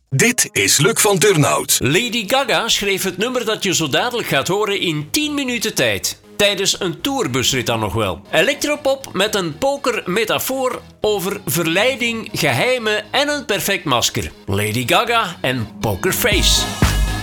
Dit is Luc van Turnhout. Lady Gaga schreef het nummer dat je zo dadelijk gaat horen in 10 minuten tijd. Tijdens een tourbusrit dan nog wel. Electropop met een pokermetafoor over verleiding, geheimen en een perfect masker. Lady Gaga en Poker Face.